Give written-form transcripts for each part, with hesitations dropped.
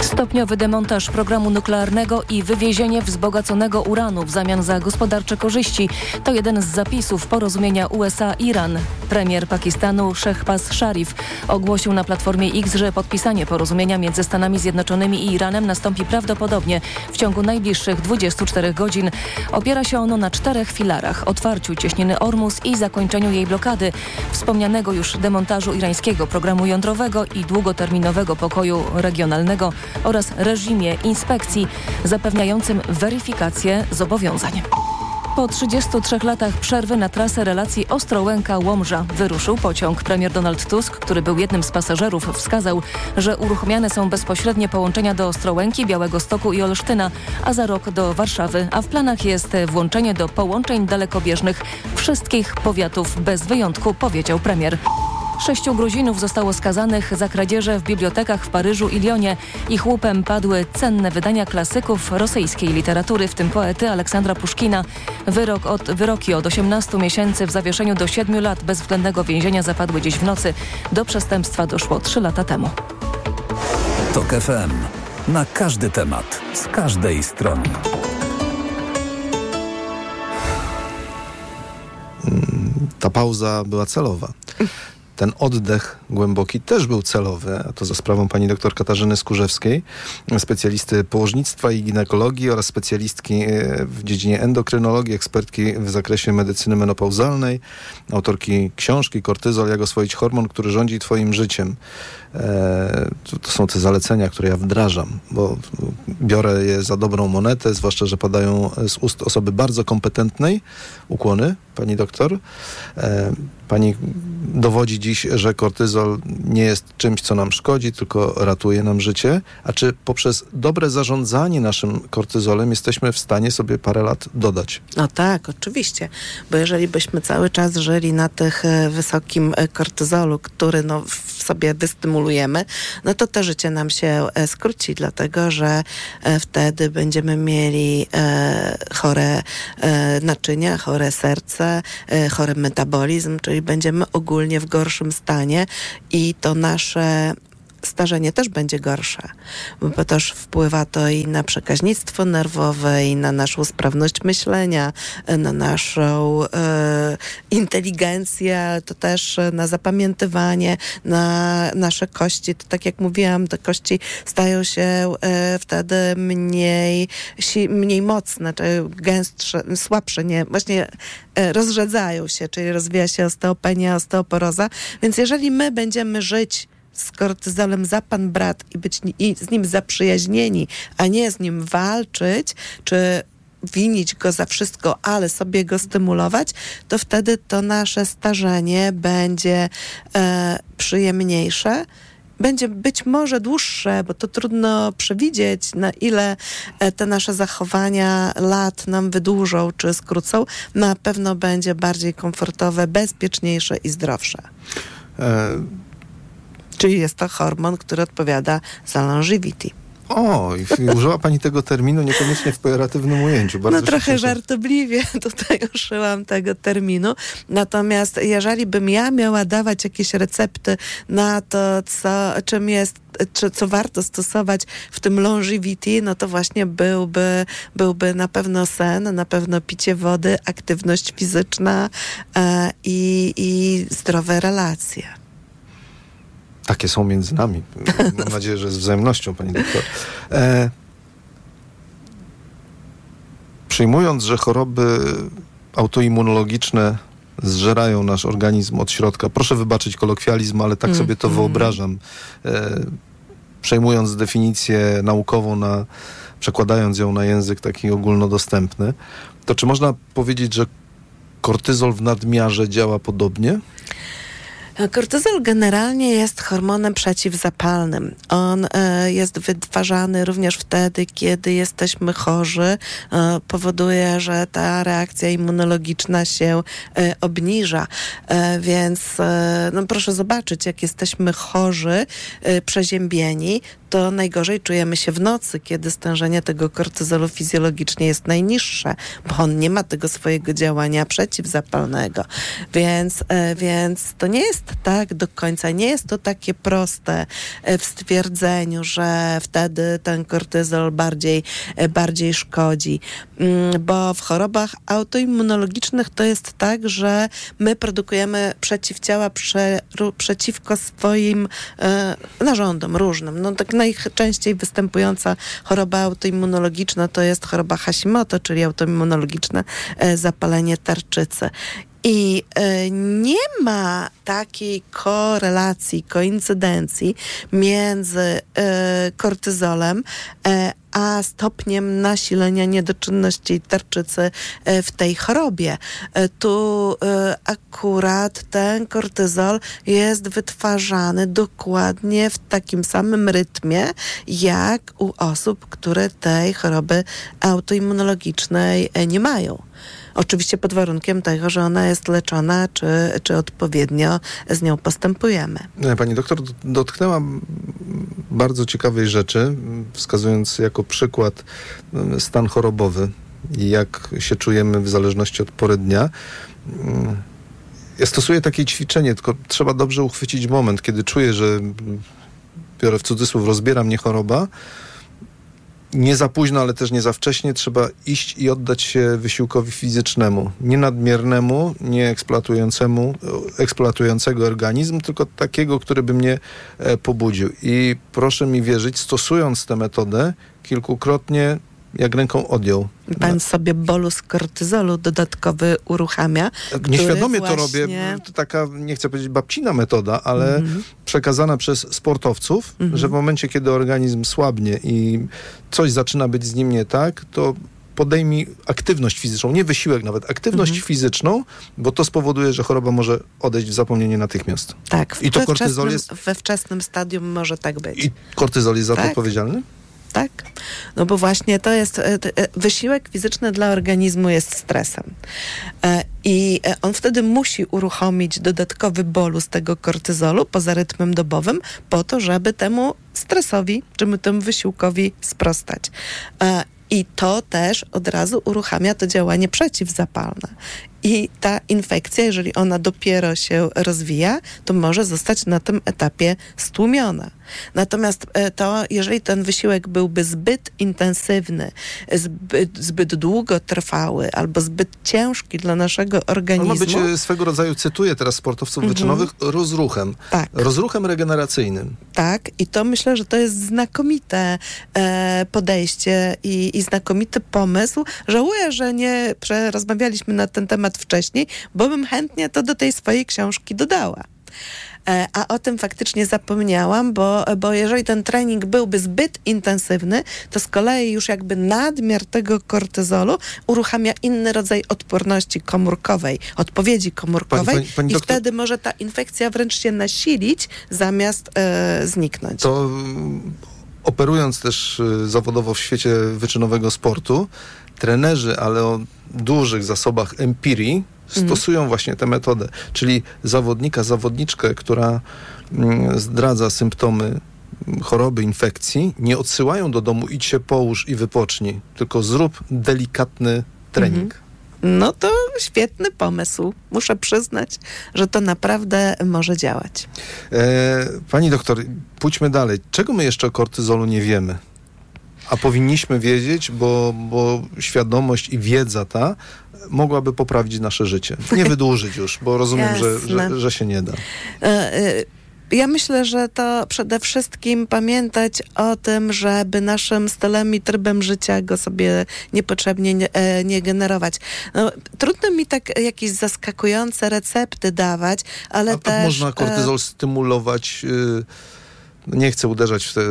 Stopniowy demontaż programu nuklearnego i wywiezienie wzbogaconego uranu w zamian za gospodarcze korzyści to jeden z zapisów porozumienia USA-Iran. Premier Pakistanu Shehbaz Sharif ogłosił na Platformie X, że podpisanie porozumienia między Stanami Zjednoczonymi i Iranem nastąpi prawdopodobnie w ciągu najbliższych 24 godzin. Opiera się ono na 4 filarach: otwarciu cieśniny Ormus i zakończeniu jej blokady, wspomnianego już demontażu irańskiego programu jądrowego i długoterminowego pokoju regionalnego oraz reżimie inspekcji zapewniającym weryfikację zobowiązań. Po 33 latach przerwy na trasę relacji Ostrołęka-Łomża wyruszył pociąg. Premier Donald Tusk, który był jednym z pasażerów, wskazał, że uruchomione są bezpośrednie połączenia do Ostrołęki, Białegostoku i Olsztyna, a za rok do Warszawy. A w planach jest włączenie do połączeń dalekobieżnych wszystkich powiatów bez wyjątku, powiedział premier. 6 Gruzinów zostało skazanych za kradzieże w bibliotekach w Paryżu i Lyonie. Ich łupem padły cenne wydania klasyków rosyjskiej literatury, w tym poety Aleksandra Puszkina. Wyroki od 18 miesięcy w zawieszeniu do 7 lat bezwzględnego więzienia zapadły dziś w nocy. Do przestępstwa doszło 3 lata temu. TOK FM. Na każdy temat, z każdej strony. Ta pauza była celowa. Ten oddech głęboki też był celowy, a to za sprawą pani dr Katarzyny Skórzewskiej, specjalisty położnictwa i ginekologii oraz specjalistki w dziedzinie endokrynologii, ekspertki w zakresie medycyny menopauzalnej, autorki książki Kortyzol, jak oswoić hormon, który rządzi twoim życiem. To są te zalecenia, które ja wdrażam, bo biorę je za dobrą monetę, zwłaszcza, że padają z ust osoby bardzo kompetentnej. Ukłony, pani doktor. Pani dowodzi dziś, że kortyzol nie jest czymś, co nam szkodzi, tylko ratuje nam życie. A czy poprzez dobre zarządzanie naszym kortyzolem jesteśmy w stanie sobie parę lat dodać? No tak, oczywiście. Bo jeżeli byśmy cały czas żyli na tych wysokim kortyzolu, który w sobie wystymulujemy, no to życie nam się skróci, dlatego że wtedy będziemy mieli chore naczynia, chore serce, chory metabolizm, czyli będziemy ogólnie w gorszym stanie i to nasze starzenie też będzie gorsze, bo też wpływa to i na przekaźnictwo nerwowe, i na naszą sprawność myślenia, na naszą inteligencję, to też na zapamiętywanie, na nasze kości. To tak jak mówiłam, te kości stają się wtedy mniej mocne, czy gęstsze, słabsze, właśnie rozrzedzają się, czyli rozwija się osteopenia, osteoporoza. Więc jeżeli my będziemy żyć z kortyzolem za pan brat i być z nim zaprzyjaźnieni, a nie z nim walczyć, czy winić go za wszystko, ale sobie go stymulować, to wtedy to nasze starzenie będzie przyjemniejsze. Będzie być może dłuższe, bo to trudno przewidzieć, na ile te nasze zachowania lat nam wydłużą czy skrócą. Na pewno będzie bardziej komfortowe, bezpieczniejsze i zdrowsze. Czyli jest to hormon, który odpowiada za longevity. O, i użyła pani tego terminu niekoniecznie w pejoratywnym ujęciu. Bardzo trochę żartobliwie tutaj użyłam tego terminu. Natomiast jeżeli bym ja miała dawać jakieś recepty na to, co warto stosować w tym longevity, no to właśnie byłby na pewno sen, na pewno picie wody, aktywność fizyczna i zdrowe relacje. Takie są między nami. Mam nadzieję, że z wzajemnością, pani doktor. Przyjmując, że choroby autoimmunologiczne zżerają nasz organizm od środka, proszę wybaczyć kolokwializm, ale tak sobie to wyobrażam. Przejmując definicję naukową, przekładając ją na język taki ogólnodostępny, to czy można powiedzieć, że kortyzol w nadmiarze działa podobnie? Kortyzol generalnie jest hormonem przeciwzapalnym. On jest wytwarzany również wtedy, kiedy jesteśmy chorzy. Powoduje, że ta reakcja immunologiczna się obniża. Więc proszę zobaczyć, jak jesteśmy chorzy, przeziębieni, to najgorzej czujemy się w nocy, kiedy stężenie tego kortyzolu fizjologicznie jest najniższe, bo on nie ma tego swojego działania przeciwzapalnego. Więc to nie jest tak do końca, nie jest to takie proste w stwierdzeniu, że wtedy ten kortyzol bardziej szkodzi. Bo w chorobach autoimmunologicznych to jest tak, że my produkujemy przeciwciała przeciwko swoim narządom różnym. No tak najczęściej występująca choroba autoimmunologiczna to jest choroba Hashimoto, czyli autoimmunologiczne zapalenie tarczycy. I nie ma takiej korelacji, koincydencji między kortyzolem a stopniem nasilenia niedoczynności tarczycy w tej chorobie. Tu akurat ten kortyzol jest wytwarzany dokładnie w takim samym rytmie, jak u osób, które tej choroby autoimmunologicznej nie mają. Oczywiście pod warunkiem tego, że ona jest leczona, czy odpowiednio z nią postępujemy. Pani doktor dotknęła bardzo ciekawej rzeczy, wskazując jako przykład stan chorobowy i jak się czujemy w zależności od pory dnia. Ja stosuję takie ćwiczenie, tylko trzeba dobrze uchwycić moment, kiedy czuję, że, biorę w cudzysłów, rozbiera mnie choroba. Nie za późno, ale też nie za wcześnie. Trzeba iść i oddać się wysiłkowi fizycznemu. Nie nadmiernemu, nie eksploatującego organizm, tylko takiego, który by mnie pobudził. I proszę mi wierzyć, stosując tę metodę, kilkukrotnie jak ręką odjął. Pan sobie bolus kortyzolu dodatkowy uruchamia. Nieświadomie to robię. To taka, nie chcę powiedzieć babcina metoda, ale przekazana przez sportowców, że w momencie, kiedy organizm słabnie i coś zaczyna być z nim nie tak, to podejmij aktywność fizyczną, nie wysiłek nawet, aktywność fizyczną, bo to spowoduje, że choroba może odejść w zapomnienie natychmiast. Tak, I to kortyzol jest... we wczesnym stadium może tak być. I kortyzol jest za to odpowiedzialny? Tak, no bo właśnie to jest, wysiłek fizyczny dla organizmu jest stresem. I on wtedy musi uruchomić dodatkowy bolus tego kortyzolu poza rytmem dobowym po to, żeby temu stresowi, czy temu wysiłkowi sprostać. I to też od razu uruchamia to działanie przeciwzapalne. I ta infekcja, jeżeli ona dopiero się rozwija, to może zostać na tym etapie stłumiona. Natomiast to, jeżeli ten wysiłek byłby zbyt intensywny, zbyt długotrwały albo zbyt ciężki dla naszego organizmu... On ma być swego rodzaju, cytuję teraz sportowców wyczynowych, rozruchem. Tak. Rozruchem regeneracyjnym. Tak, i to myślę, że to jest znakomite podejście i znakomity pomysł. Żałuję, że nie rozmawialiśmy na ten temat wcześniej, bo bym chętnie to do tej swojej książki dodała. A o tym faktycznie zapomniałam, bo jeżeli ten trening byłby zbyt intensywny, to z kolei już jakby nadmiar tego kortyzolu uruchamia inny rodzaj odporności komórkowej, odpowiedzi komórkowej pani doktor, wtedy może ta infekcja wręcz się nasilić, zamiast zniknąć. To operując też zawodowo w świecie wyczynowego sportu, trenerzy, ale o dużych zasobach empirii, stosują właśnie tę metodę, czyli zawodniczkę, która zdradza symptomy choroby, infekcji, nie odsyłają do domu, idź się połóż i wypocznij, tylko zrób delikatny trening. No to świetny pomysł. Muszę przyznać, że to naprawdę może działać. Pani doktor, pójdźmy dalej. Czego my jeszcze o kortyzolu nie wiemy? A powinniśmy wiedzieć, bo świadomość i wiedza ta mogłaby poprawić nasze życie. Nie wydłużyć już, bo rozumiem, że się nie da. Ja myślę, że to przede wszystkim pamiętać o tym, żeby naszym stylem i trybem życia go sobie niepotrzebnie nie generować. No, trudno mi tak jakieś zaskakujące recepty dawać, ale też... można kortyzol stymulować, nie chcę uderzać w te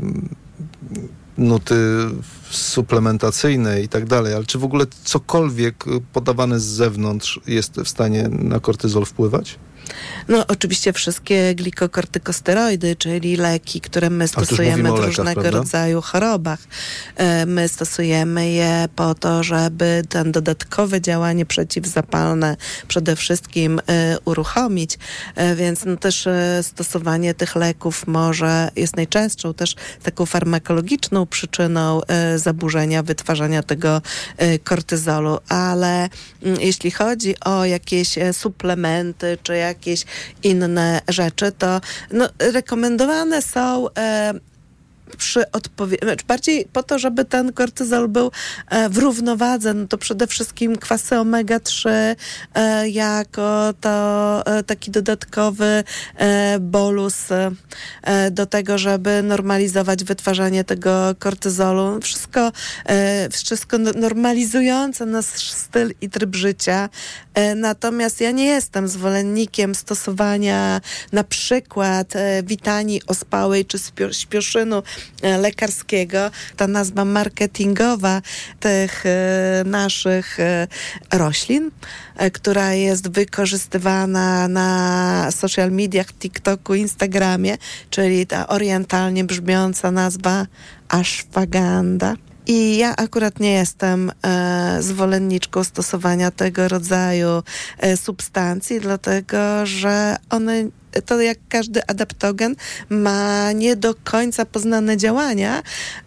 nuty suplementacyjne i tak dalej, ale czy w ogóle cokolwiek podawane z zewnątrz jest w stanie na kortyzol wpływać? No oczywiście wszystkie glikokortykosteroidy, czyli leki, które my stosujemy w różnego rodzaju chorobach. My stosujemy je po to, żeby ten dodatkowe działanie przeciwzapalne przede wszystkim uruchomić, więc no też stosowanie tych leków jest najczęstszą też taką farmakologiczną przyczyną zaburzenia wytwarzania tego kortyzolu, ale jeśli chodzi o jakieś suplementy czy jakieś inne rzeczy, to rekomendowane są bardziej po to, żeby ten kortyzol był w równowadze, no to przede wszystkim kwasy omega-3 jako to taki dodatkowy bolus do tego, żeby normalizować wytwarzanie tego kortyzolu. Wszystko normalizujące nasz styl i tryb życia. Natomiast ja nie jestem zwolennikiem stosowania na przykład witani ospałej czy śpioszynu lekarskiego. Ta nazwa marketingowa tych naszych roślin, która jest wykorzystywana na social mediach, TikToku, Instagramie, czyli ta orientalnie brzmiąca nazwa ashwagandha. I ja akurat nie jestem zwolenniczką stosowania tego rodzaju substancji, dlatego że one, to jak każdy adaptogen, ma nie do końca poznane działania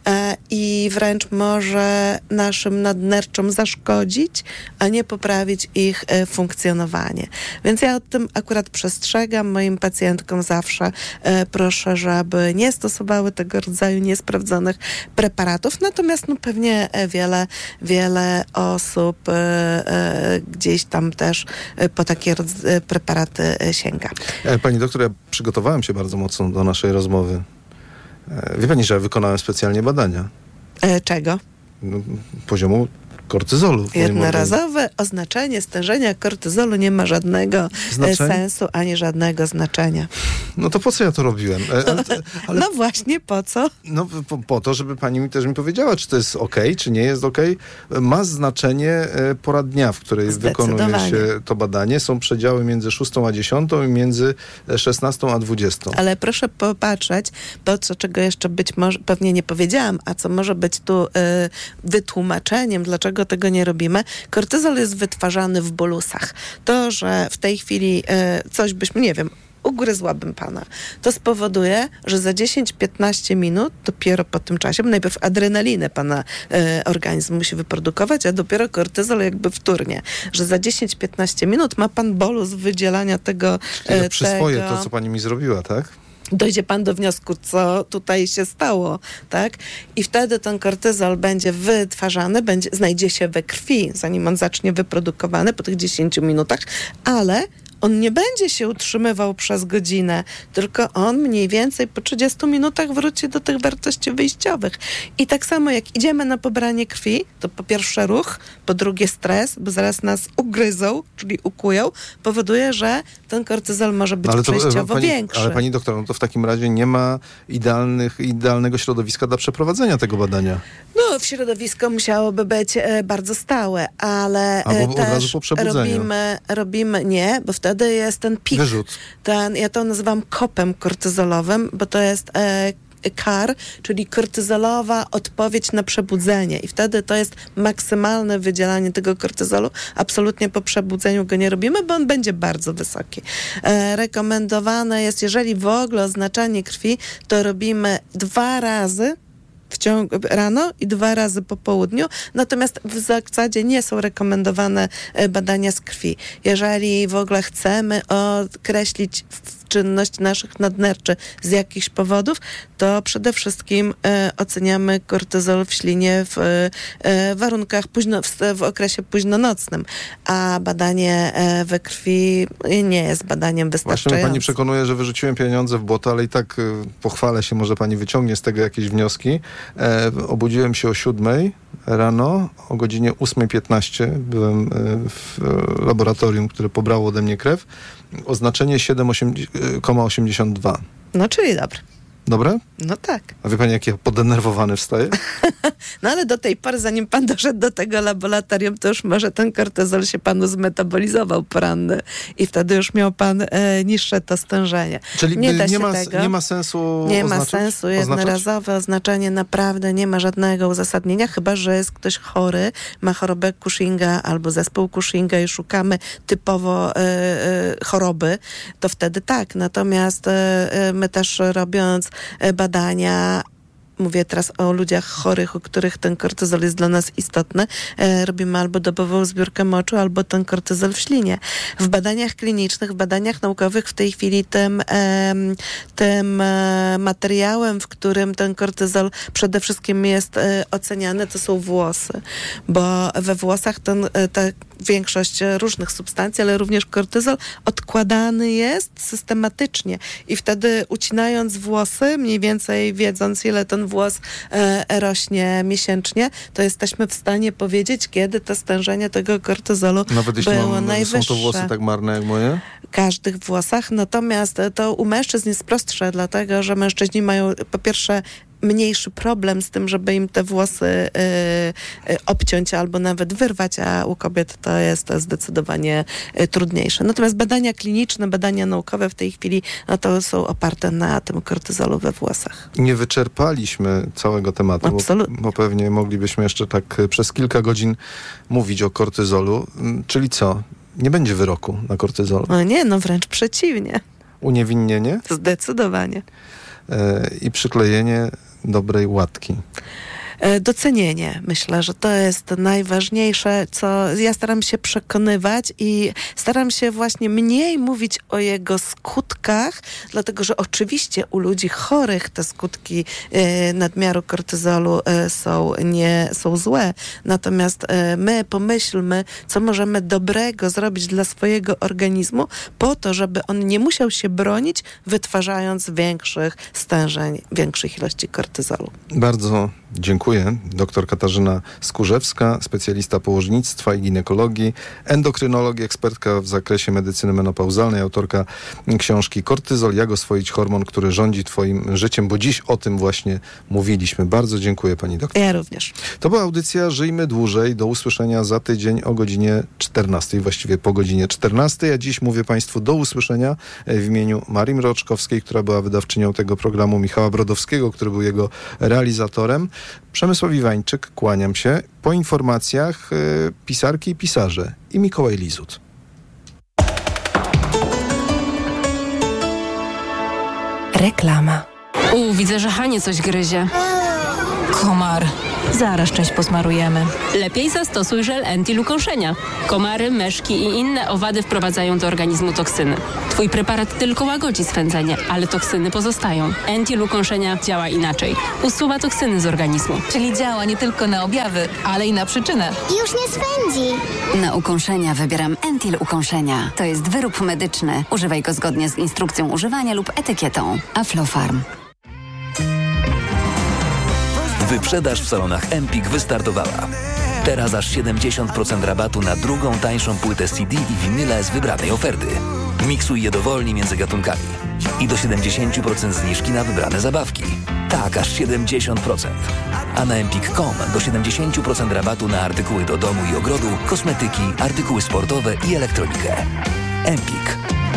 i wręcz może naszym nadnerczom zaszkodzić, a nie poprawić ich funkcjonowanie. Więc ja o tym akurat przestrzegam. Moim pacjentkom zawsze proszę, żeby nie stosowały tego rodzaju niesprawdzonych preparatów. Natomiast pewnie wiele osób gdzieś tam też po takie preparaty sięga. Pani doktor, ja przygotowałem się bardzo mocno do naszej rozmowy. Wie pani, że ja wykonałem specjalnie badania. Czego? Poziomu kortyzolu. Jednorazowe oznaczenie stężenia kortyzolu nie ma żadnego sensu, ani żadnego znaczenia. No to po co ja to robiłem? Ale no właśnie, po co? No po to, żeby pani też mi powiedziała, czy to jest okej, czy nie jest okej. Ma znaczenie pora dnia, w której wykonuje się to badanie. Są przedziały między 6 a 10 i między 16 a 20. Ale proszę popatrzeć, czego jeszcze być może pewnie nie powiedziałam, a co może być tu wytłumaczeniem, dlaczego tego nie robimy. Kortyzol jest wytwarzany w bolusach. To, że w tej chwili coś byśmy, nie wiem, ugryzłabym pana, to spowoduje, że za 10-15 minut, dopiero po tym czasie, bo najpierw adrenalinę pana organizm musi wyprodukować, a dopiero kortyzol jakby wtórnie, że za 10-15 minut ma pan bolus wydzielania tego... Czyli przyswoję to, co pani mi zrobiła, tak? Dojdzie pan do wniosku, co tutaj się stało, tak? I wtedy ten kortyzol będzie wytwarzany, znajdzie się we krwi, zanim on zacznie wyprodukowany po tych 10 minutach, ale on nie będzie się utrzymywał przez godzinę, tylko on mniej więcej po 30 minutach wróci do tych wartości wyjściowych. I tak samo jak idziemy na pobranie krwi, to po pierwsze ruch, po drugie stres, bo zaraz nas ugryzą, czyli ukują, powoduje, że ten kortyzol może być przejściowo większy. Ale pani doktor, no to w takim razie nie ma idealnego środowiska dla przeprowadzenia tego badania. No, środowisko musiałoby być bardzo stałe, ale albo też od razu po przebudzeniu. robimy nie, bo wtedy jest ten pik. Wyrzut. Ja to nazywam kopem kortyzolowym, bo to jest KAR, czyli kortyzolowa odpowiedź na przebudzenie. I wtedy to jest maksymalne wydzielanie tego kortyzolu. Absolutnie po przebudzeniu go nie robimy, bo on będzie bardzo wysoki. Rekomendowane jest, jeżeli w ogóle oznaczanie krwi, to robimy 2 razy rano i 2 razy po południu, natomiast w zasadzie nie są rekomendowane badania z krwi. Jeżeli w ogóle chcemy określić czynność naszych nadnerczy z jakichś powodów, to przede wszystkim oceniamy kortyzol w ślinie w warunkach w okresie późnonocnym, a badanie we krwi nie jest badaniem wystarczającym. Właśnie pani przekonuje, że wyrzuciłem pieniądze w błoto, ale i tak pochwalę się, może pani wyciągnie z tego jakieś wnioski. Obudziłem się o 7 rano, o godzinie 8:15 byłem w laboratorium, które pobrało ode mnie krew. Oznaczenie 7,82. No, czyli dobre. Dobre? No tak. A wie pani, jak ja podenerwowany wstaję? No ale do tej pory, zanim pan doszedł do tego laboratorium, to już może ten kortyzol się panu zmetabolizował poranny i wtedy już miał pan niższe to stężenie. Czyli nie da nie się ma, tego. nie ma sensu Nie oznaczać? ma sensu, jednorazowe oznaczenie naprawdę nie ma żadnego uzasadnienia, chyba że jest ktoś chory, ma chorobę Cushinga albo zespół Cushinga i szukamy typowo choroby, to wtedy tak. Natomiast my też robiąc badania, mówię teraz o ludziach chorych, u których ten kortyzol jest dla nas istotny, robimy albo dobową zbiórkę moczu, albo ten kortyzol w ślinie. W badaniach klinicznych, w badaniach naukowych w tej chwili tym materiałem, w którym ten kortyzol przede wszystkim jest oceniany, to są włosy. Bo we włosach ta większość różnych substancji, ale również kortyzol odkładany jest systematycznie. I wtedy ucinając włosy, mniej więcej wiedząc, ile ten włos rośnie miesięcznie, to jesteśmy w stanie powiedzieć, kiedy to stężenie tego kortyzolu było najwyższe. Są to włosy tak marne jak moje? Każdych włosach. Natomiast to u mężczyzn jest prostsze, dlatego że mężczyźni mają po pierwsze mniejszy problem z tym, żeby im te włosy obciąć albo nawet wyrwać, a u kobiet to jest zdecydowanie trudniejsze. Natomiast badania kliniczne, badania naukowe w tej chwili to są oparte na tym kortyzolu we włosach. Nie wyczerpaliśmy całego tematu, bo pewnie moglibyśmy jeszcze tak przez kilka godzin mówić o kortyzolu. Czyli co? Nie będzie wyroku na kortyzol? No nie, wręcz przeciwnie. Uniewinnienie? Zdecydowanie. I przyklejenie dobrej łatki. Docenienie. Myślę, że to jest najważniejsze, co ja staram się przekonywać i staram się właśnie mniej mówić o jego skutkach, dlatego że oczywiście u ludzi chorych te skutki nadmiaru kortyzolu są złe. Natomiast my pomyślmy, co możemy dobrego zrobić dla swojego organizmu po to, żeby on nie musiał się bronić, wytwarzając większych stężeń, większych ilości kortyzolu. Bardzo dziękuję. Dr Katarzyna Skórzewska, specjalista położnictwa i ginekologii, endokrynologii, ekspertka w zakresie medycyny menopauzalnej, autorka książki Kortyzol, jak oswoić hormon, który rządzi twoim życiem, bo dziś o tym właśnie mówiliśmy. Bardzo dziękuję pani doktor. Ja również. To była audycja Żyjmy Dłużej. Do usłyszenia za tydzień o godzinie 14, właściwie po godzinie 14. Ja dziś mówię państwu do usłyszenia w imieniu Marii Mroczkowskiej, która była wydawczynią tego programu, Michała Brodowskiego, który był jego realizatorem. Przemysław Iwańczyk, kłaniam się. Po informacjach pisarki i pisarze i Mikołaj Lizut. Reklama. Widzę, że Hanie coś gryzie. Komar. Zaraz część posmarujemy. Lepiej zastosuj żel anti-lukąszenia. Komary, myszki i inne owady wprowadzają do organizmu toksyny. Twój preparat tylko łagodzi swędzenie, ale toksyny pozostają. Anti-lukąszenia działa inaczej. Usuwa toksyny z organizmu. Czyli działa nie tylko na objawy, ale i na przyczynę. Już nie swędzi. Na ukąszenia wybieram Entil Ukąszenia. To jest wyrób medyczny. Używaj go zgodnie z instrukcją używania lub etykietą. Aflofarm. Wyprzedaż w salonach Empik wystartowała. Teraz aż 70% rabatu na drugą, tańszą płytę CD i winyle z wybranej oferty. Miksuj je dowolnie między gatunkami. I do 70% zniżki na wybrane zabawki. Tak, aż 70%. A na empik.com do 70% rabatu na artykuły do domu i ogrodu, kosmetyki, artykuły sportowe i elektronikę. Empik.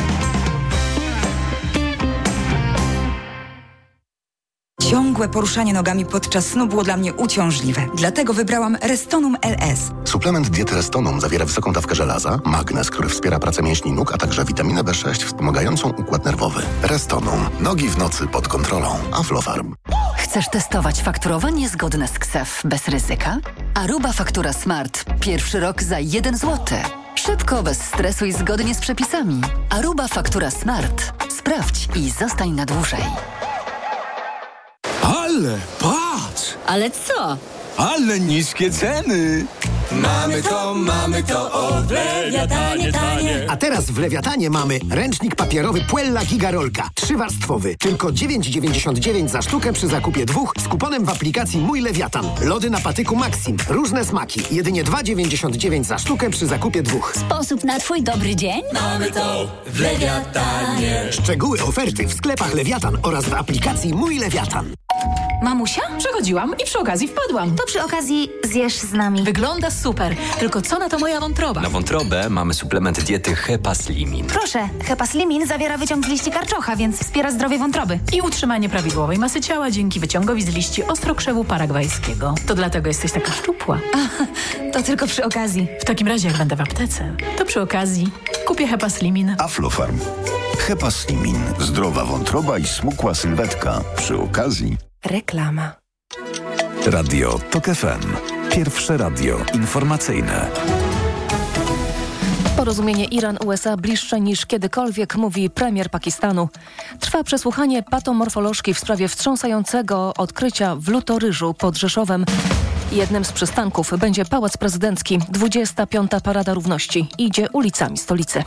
Ciągłe poruszanie nogami podczas snu było dla mnie uciążliwe. Dlatego wybrałam Restonum LS. Suplement diety Restonum zawiera wysoką dawkę żelaza, magnez, który wspiera pracę mięśni nóg, a także witaminę B6 wspomagającą układ nerwowy. Restonum. Nogi w nocy pod kontrolą. Aflofarm. Chcesz testować fakturowanie zgodne z KSEF bez ryzyka? Aruba Faktura Smart. Pierwszy rok za 1 zł. Szybko, bez stresu i zgodnie z przepisami. Aruba Faktura Smart. Sprawdź i zostań na dłużej. Ale patrz! Ale co? Ale niskie ceny! Mamy to w Lewiatanie tanie. A teraz w Lewiatanie mamy ręcznik papierowy Puella Gigarolka. 3-warstwowy. Tylko 9,99 za sztukę przy zakupie 2 z kuponem w aplikacji Mój Lewiatan. Lody na patyku Maxim. Różne smaki. Jedynie 2,99 za sztukę przy zakupie 2. Sposób na twój dobry dzień? Mamy to w Lewiatanie. Szczegóły oferty w sklepach Lewiatan oraz w aplikacji Mój Lewiatan. Mamusia? Przechodziłam i przy okazji wpadłam. To przy okazji zjesz z nami. Wygląda super. Tylko co na to moja wątroba? Na wątrobę mamy suplement diety Hepaslimin. Proszę, Hepaslimin zawiera wyciąg z liści karczocha, więc wspiera zdrowie wątroby. I utrzymanie prawidłowej masy ciała dzięki wyciągowi z liści ostrokrzewu paragwajskiego. To dlatego jesteś taka szczupła. To tylko przy okazji. W takim razie, jak będę w aptece, to przy okazji kupię Hepaslimin. Aflofarm. Hepaslimin. Zdrowa wątroba i smukła sylwetka. Przy okazji... Reklama. Radio TOK FM. Pierwsze radio informacyjne. Porozumienie Iran-USA bliższe niż kiedykolwiek, mówi premier Pakistanu. Trwa przesłuchanie patomorfolożki w sprawie wstrząsającego odkrycia w Lutoryżu pod Rzeszowem. Jednym z przystanków będzie Pałac Prezydencki. 25. Parada Równości idzie ulicami stolicy.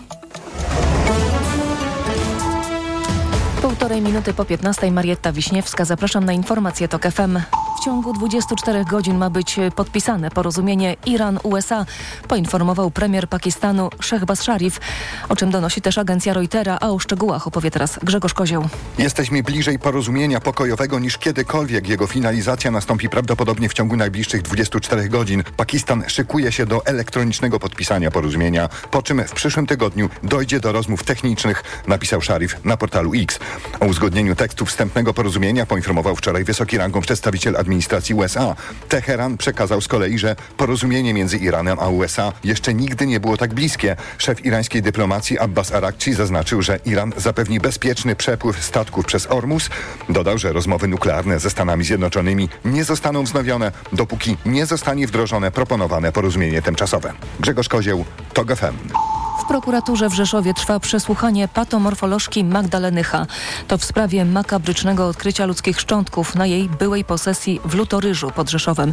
1,5 minuty po 15. Marietta Wiśniewska. Zapraszam na informację TOK FM. W ciągu 24 godzin ma być podpisane porozumienie Iran-USA, poinformował premier Pakistanu Shehbaz Sharif, o czym donosi też agencja Reutera, a o szczegółach opowie teraz Grzegorz Kozioł. Jesteśmy bliżej porozumienia pokojowego niż kiedykolwiek. Jego finalizacja nastąpi prawdopodobnie w ciągu najbliższych 24 godzin. Pakistan szykuje się do elektronicznego podpisania porozumienia, po czym w przyszłym tygodniu dojdzie do rozmów technicznych, napisał Sharif na portalu X. O uzgodnieniu tekstu wstępnego porozumienia poinformował wczoraj wysoki rangą przedstawiciel administracji USA. Teheran przekazał z kolei, że porozumienie między Iranem a USA jeszcze nigdy nie było tak bliskie. Szef irańskiej dyplomacji Abbas Arakci zaznaczył, że Iran zapewni bezpieczny przepływ statków przez Ormus. Dodał, że rozmowy nuklearne ze Stanami Zjednoczonymi nie zostaną wznowione, dopóki nie zostanie wdrożone proponowane porozumienie tymczasowe. Grzegorz Kozieł, TOK FM. W prokuraturze w Rzeszowie trwa przesłuchanie patomorfolożki Magdaleny H. To w sprawie makabrycznego odkrycia ludzkich szczątków na jej byłej posesji w Lutoryżu pod Rzeszowem.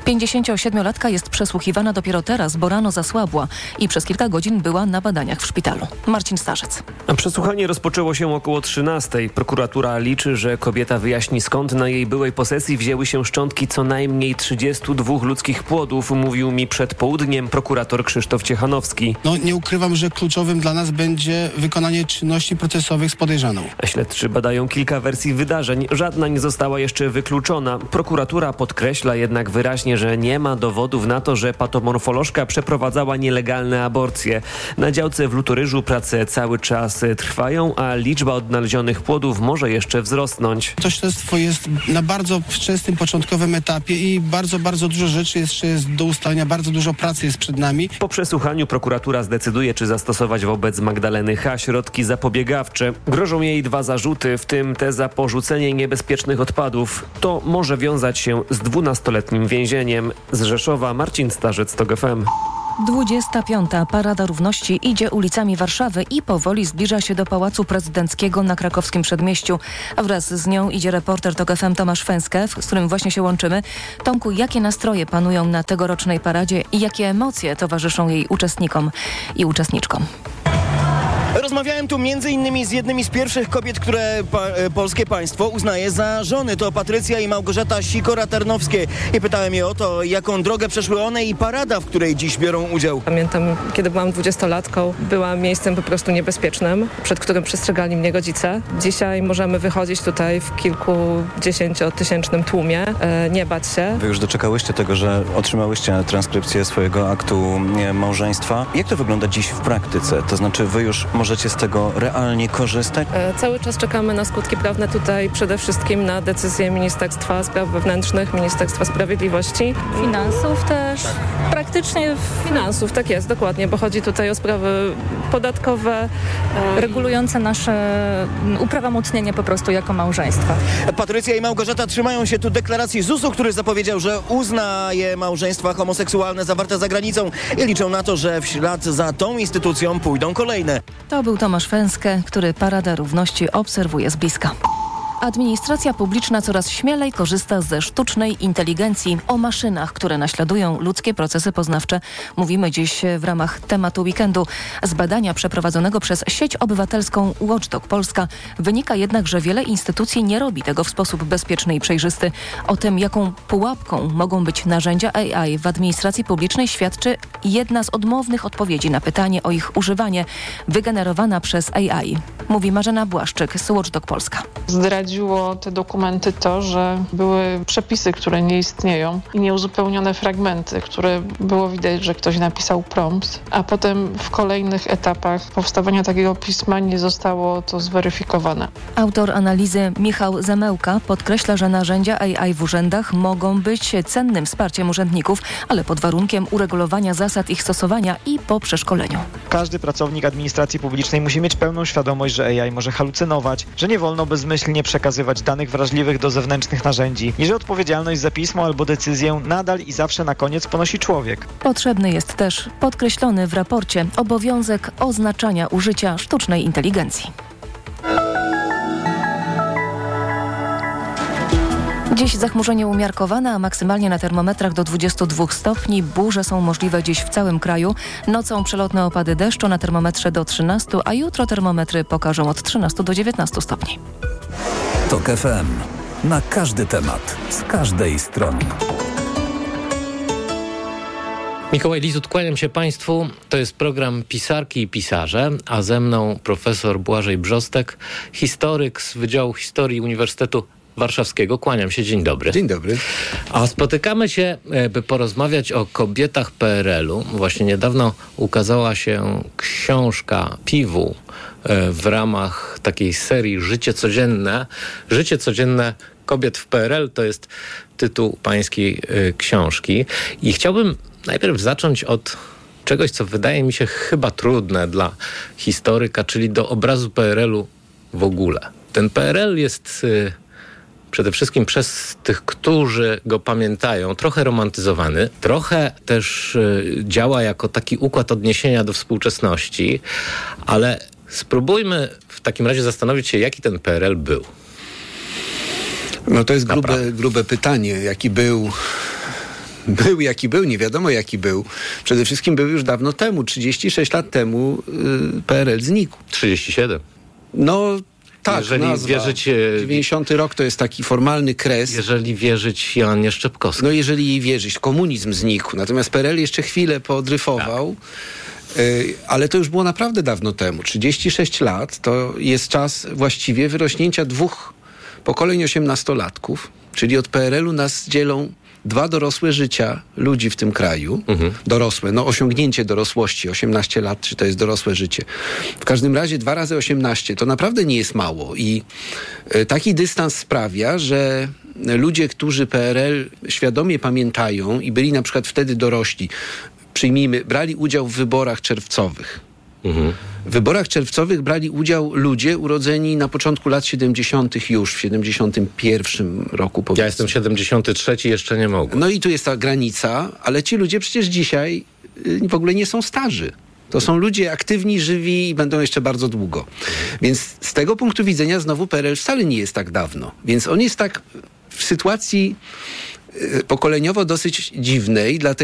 57-latka jest przesłuchiwana dopiero teraz, bo rano zasłabła i przez kilka godzin była na badaniach w szpitalu. Marcin Starzec. Przesłuchanie rozpoczęło się około 13:00. Prokuratura liczy, że kobieta wyjaśni, skąd na jej byłej posesji wzięły się szczątki co najmniej 32 ludzkich płodów, mówił mi przed południem prokurator Krzysztof Ciechanowski. Nie ukrywam, że kluczowym dla nas będzie wykonanie czynności procesowych z podejrzaną. Śledczy badają kilka wersji wydarzeń. Żadna nie została jeszcze wykluczona. Prokuratura podkreśla jednak wyraźnie, że nie ma dowodów na to, że patomorfolożka przeprowadzała nielegalne aborcje. Na działce w Lutoryżu prace cały czas trwają, a liczba odnalezionych płodów może jeszcze wzrosnąć. To śledztwo jest na bardzo wczesnym, początkowym etapie i bardzo dużo rzeczy jeszcze jest do ustalenia, bardzo dużo pracy jest przed nami. Po przesłuchaniu prokuratura zdecyduje, czy zastosować wobec Magdaleny H. środki zapobiegawcze. Grożą jej 2 zarzuty, w tym te za porzucenie niebezpiecznych odpadów. To może wiązać się z 12-letnim więzieniem. Z Rzeszowa Marcin Starzec, TOK FM. 25. Parada Równości idzie ulicami Warszawy i powoli zbliża się do Pałacu Prezydenckiego na krakowskim Przedmieściu. A wraz z nią idzie reporter TOK FM Tomasz Fęskew, z którym właśnie się łączymy. Tomku, jakie nastroje panują na tegorocznej paradzie i jakie emocje towarzyszą jej uczestnikom i uczestniczkom? Rozmawiałem tu m.in. z jednymi z pierwszych kobiet, które polskie państwo uznaje za żony. To Patrycja i Małgorzata Sikora-Tarnowskie. I pytałem je o to, jaką drogę przeszły one i parada, w której dziś biorą udział. Pamiętam, kiedy byłam 20-latką, była miejscem po prostu niebezpiecznym, przed którym przestrzegali mnie rodzice. Dzisiaj możemy wychodzić tutaj w kilkudziesięciotysięcznym tłumie, nie bać się. Wy już doczekałyście tego, że otrzymałyście transkrypcję swojego aktu małżeństwa. Jak to wygląda dziś w praktyce? To znaczy wy już możecie z tego realnie korzystać? Cały czas czekamy na skutki prawne tutaj, przede wszystkim na decyzję Ministerstwa Spraw Wewnętrznych, Ministerstwa Sprawiedliwości. Finansów też, praktycznie finansów, tak jest, dokładnie, bo chodzi tutaj o sprawy podatkowe, regulujące nasze uprawomocnienie po prostu jako małżeństwa. Patrycja i Małgorzata trzymają się tu deklaracji ZUS-u, który zapowiedział, że uznaje małżeństwa homoseksualne zawarte za granicą i liczą na to, że w ślad za tą instytucją pójdą kolejne. To był Tomasz Fęskę, który Paradę Równości obserwuje z bliska. Administracja publiczna coraz śmielej korzysta ze sztucznej inteligencji. O maszynach, które naśladują ludzkie procesy poznawcze, mówimy dziś w ramach tematu weekendu. Z badania przeprowadzonego przez sieć obywatelską Watchdog Polska wynika jednak, że wiele instytucji nie robi tego w sposób bezpieczny i przejrzysty. O tym, jaką pułapką mogą być narzędzia AI w administracji publicznej, świadczy jedna z odmownych odpowiedzi na pytanie o ich używanie, wygenerowana przez AI. Mówi Marzena Błaszczyk z Watchdog Polska. Zdradziło te dokumenty to, że były przepisy, które nie istnieją i nieuzupełnione fragmenty, które było widać, że ktoś napisał prompt, a potem w kolejnych etapach powstawania takiego pisma nie zostało to zweryfikowane. Autor analizy Michał Zamełka podkreśla, że narzędzia AI w urzędach mogą być cennym wsparciem urzędników, ale pod warunkiem uregulowania zasad ich stosowania i po przeszkoleniu. Każdy pracownik administracji publicznej musi mieć pełną świadomość, że AI może halucynować, że nie wolno bezmyślnie przekazywać danych wrażliwych do zewnętrznych narzędzi i że odpowiedzialność za pismo albo decyzję nadal i zawsze na koniec ponosi człowiek. Potrzebny jest też podkreślony w raporcie obowiązek oznaczania użycia sztucznej inteligencji. Dziś zachmurzenie umiarkowane, a maksymalnie na termometrach do 22 stopni. Burze są możliwe dziś w całym kraju. Nocą przelotne opady deszczu na termometrze do 13, a jutro termometry pokażą od 13 do 19 stopni. TOK FM. Na każdy temat, z każdej strony. Mikołaj Lizut, kłaniam się Państwu. To jest program Pisarki i Pisarze, a ze mną profesor Błażej Brzostek, historyk z Wydziału Historii Uniwersytetu Warszawskiego. Kłaniam się, dzień dobry. Dzień dobry. A spotykamy się, by porozmawiać o kobietach PRL-u. Właśnie niedawno ukazała się książka Piwu w ramach takiej serii Życie codzienne. Życie codzienne kobiet w PRL to jest tytuł pańskiej książki. I chciałbym najpierw zacząć od czegoś, co wydaje mi się chyba trudne dla historyka, czyli do obrazu PRL-u w ogóle. Ten PRL jest przede wszystkim przez tych, którzy go pamiętają, trochę romantyzowany, trochę też działa jako taki układ odniesienia do współczesności, ale spróbujmy w takim razie zastanowić się, jaki ten PRL był. No to jest grube pytanie, jaki był, nie wiadomo jaki był. Przede wszystkim był już dawno temu, 36 lat temu PRL znikł. 37. No tak, jeżeli wierzyć, 90 rok to jest taki formalny kres. Jeżeli wierzyć Joannie Szczepkowskiej. No jeżeli jej wierzyć, komunizm znikł. Natomiast PRL jeszcze chwilę podryfował. Tak. Ale to już było naprawdę dawno temu. 36 lat to jest czas właściwie wyrośnięcia 2 pokoleń 18-latków. Czyli od PRL-u nas dzielą 2 dorosłe życia ludzi w tym kraju. Dorosłe, osiągnięcie dorosłości, 18 lat, czy to jest dorosłe życie. W każdym razie 2 razy 18 to naprawdę nie jest mało i taki dystans sprawia, że ludzie, którzy PRL świadomie pamiętają i byli na przykład wtedy dorośli, przyjmijmy, brali udział w wyborach czerwcowych. W wyborach czerwcowych brali udział ludzie urodzeni na początku lat 70. już, w 71 roku. Powiedzmy. Ja jestem 73, jeszcze nie mogłem. No i tu jest ta granica, ale ci ludzie przecież dzisiaj w ogóle nie są starzy. To są ludzie aktywni, żywi i będą jeszcze bardzo długo. Więc z tego punktu widzenia znowu PRL wcale nie jest tak dawno. Więc on jest tak w sytuacji pokoleniowo dosyć dziwnej, dlatego